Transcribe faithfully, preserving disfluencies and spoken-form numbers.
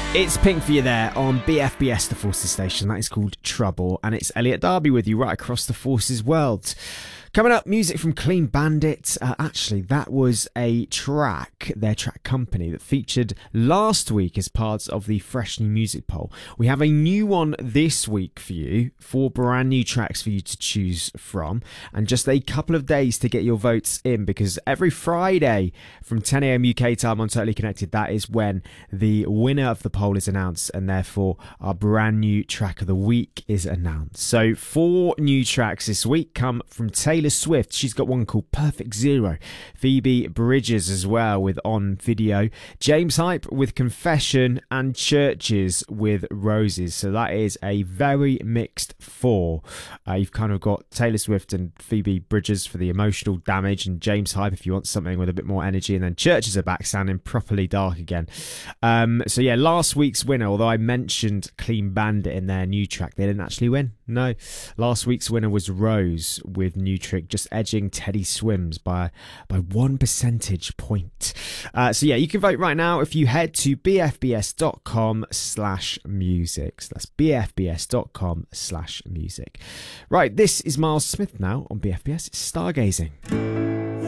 It's Pink for you there on B F B S, the Forces station. That is called Trouble, and it's Elliot Darby with you right across the Forces world. Coming up, music from Clean Bandit. Uh, actually, that was a track, their track company, that featured last week as part of the Fresh New Music Poll. We have a new one this week for you, four brand new tracks for you to choose from, and just a couple of days to get your votes in, because every Friday from ten a.m. U K time on Totally Connected, that is when the winner of the poll is announced, and therefore our brand new track of the week is announced. So four new tracks this week come from Taylor Swift. She's got one called Perfect Zero. Phoebe Bridgers as well with On Video. James Hype with Confession, and Churches with Roses. So that is a very mixed four. Uh, you've kind of got Taylor Swift and Phoebe Bridgers for the emotional damage, and James Hype if you want something with a bit more energy, and then Churches are back sounding properly dark again. Um, so yeah, last week's winner, although I mentioned Clean Bandit in their new track, they didn't actually win. No, last week's winner was Rose with New Trick, just edging Teddy Swims by by one percentage point. Uh, so yeah, you can vote right now if you head to bfbs.com slash music. So that's bfbs.com slash music. Right, this is Miles Smith now on B F B S. It's Stargazing.